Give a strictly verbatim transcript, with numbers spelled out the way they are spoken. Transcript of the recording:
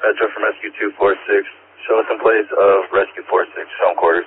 Metro from Rescue two four six. Show us in place of Rescue four six, home quarters.